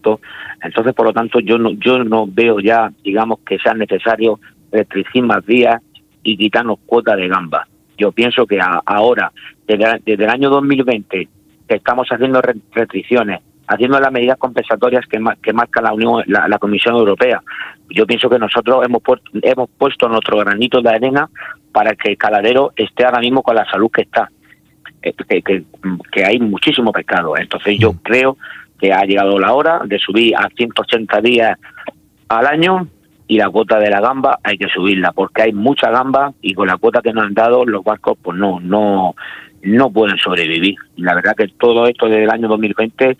alto. Entonces, por lo tanto, yo no veo ya, digamos, que sea necesario restringir más días y quitarnos cuotas de gamba. Yo pienso que ahora, desde el año 2020, que estamos haciendo restricciones, haciendo las medidas compensatorias que marca la Comisión Europea, yo pienso que nosotros hemos puesto nuestro granito de arena para que el caladero esté ahora mismo con la salud que está, que hay muchísimo pescado. Entonces yo creo que ha llegado la hora de subir a 180 días al año, y la cuota de la gamba hay que subirla, porque hay mucha gamba y con la cuota que nos han dado los barcos pues no pueden sobrevivir. Y la verdad que todo esto desde el año 2020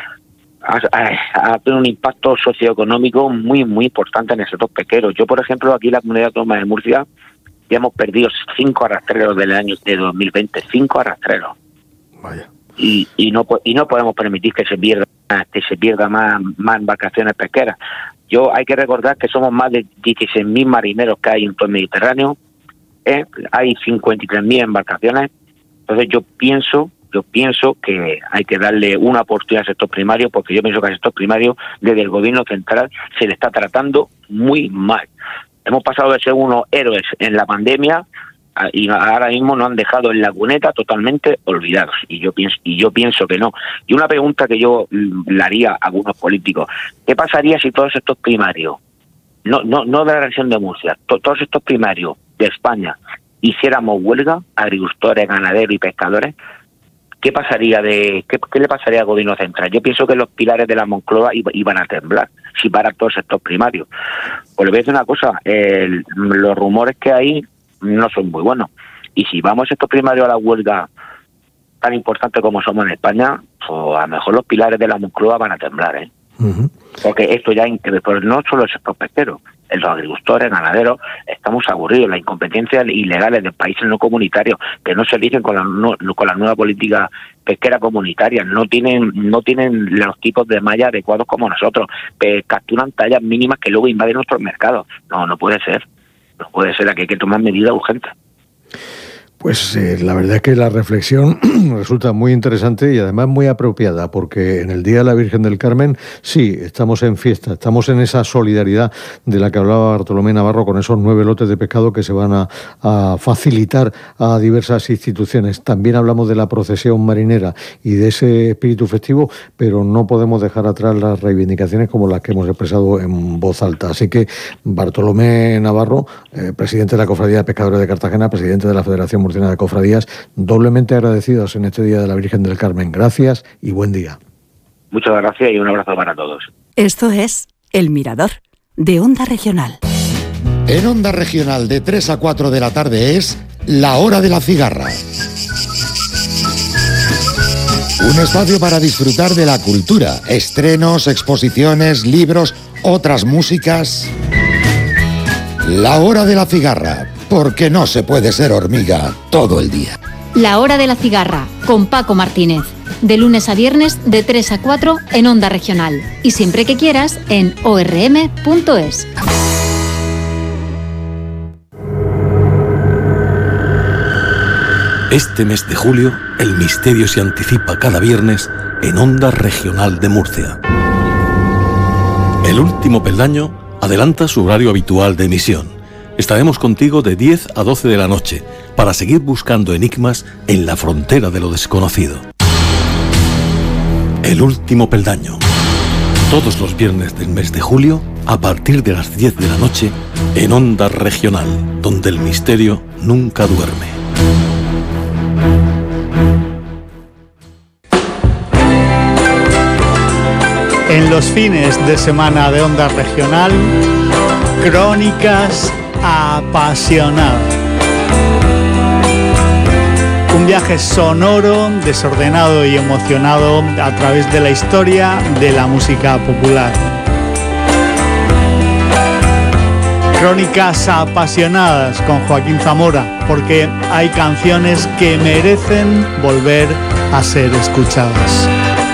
ha tenido un impacto socioeconómico muy importante en el sector pesquero. Yo, por ejemplo, aquí en la Comunidad Autónoma de Murcia ya hemos perdido 5 arrastreros del año de 2020, 5 arrastreros. Vaya. Y no podemos permitir que se pierda más embarcaciones pesqueras. Hay que recordar que somos más de 16.000 marineros que hay en todo el Mediterráneo, hay 53.000 embarcaciones. Entonces yo pienso que hay que darle una oportunidad al sector primario, porque yo pienso que al sector primario desde el gobierno central se le está tratando muy mal. Hemos pasado de ser unos héroes en la pandemia y ahora mismo nos han dejado en la cuneta totalmente olvidados, y yo pienso que no. Y una pregunta que yo le haría a algunos políticos: ¿qué pasaría si todos estos primarios, no de la región de Murcia, todos estos primarios de España hiciéramos huelga, agricultores, ganaderos y pescadores? ¿Qué le pasaría al gobierno central? Yo pienso que los pilares de la Moncloa iban a temblar si para todo el sector primario. Pues le voy a decir una cosa, los rumores que hay no son muy buenos. Y si vamos estos primarios a la huelga tan importante como somos en España, pues a lo mejor los pilares de la Moncloa van a temblar, ¿eh? Uh-huh. Porque esto ya pero no solo el sector pesquero, los agricultores, ganaderos, estamos aburridos. Las incompetencias ilegales de países no comunitarios que no se eligen con la nueva política pesquera comunitaria, no tienen los tipos de malla adecuados como nosotros, capturan tallas mínimas que luego invaden nuestros mercados. No puede ser. No puede ser, aquí hay que tomar medidas urgentes. Pues la verdad es que la reflexión resulta muy interesante y además muy apropiada, porque en el Día de la Virgen del Carmen, sí, estamos en fiesta, estamos en esa solidaridad de la que hablaba Bartolomé Navarro con esos 9 lotes de pescado que se van a facilitar a diversas instituciones. También hablamos de la procesión marinera y de ese espíritu festivo, pero no podemos dejar atrás las reivindicaciones como las que hemos expresado en voz alta. Así que Bartolomé Navarro, presidente de la Cofradía de Pescadores de Cartagena, presidente de la Federación Murciana de Cofradías, doblemente agradecidos en este Día de la Virgen del Carmen. Gracias y buen día. Muchas gracias y un abrazo para todos. Esto es El Mirador, de Onda Regional. En Onda Regional, de 3 a 4 de la tarde, es La Hora de la Cigarra. Un espacio para disfrutar de la cultura, estrenos, exposiciones, libros, otras músicas. La Hora de la Cigarra, porque no se puede ser hormiga todo el día. La Hora de la Cigarra, con Paco Martínez. De lunes a viernes, de 3 a 4 en Onda Regional. Y siempre que quieras, en orm.es. Este mes de julio, el misterio se anticipa cada viernes en Onda Regional de Murcia. El último peldaño adelanta su horario habitual de emisión. Estaremos contigo de 10 a 12 de la noche para seguir buscando enigmas en la frontera de lo desconocido. El último peldaño. Todos los viernes del mes de julio, a partir de las 10 de la noche, en Onda Regional, donde el misterio nunca duerme. En los fines de semana de Onda Regional, Crónicas Apasionadas. Un viaje sonoro, desordenado y emocionado a través de la historia de la música popular. Crónicas Apasionadas con Joaquín Zamora, porque hay canciones que merecen volver a ser escuchadas.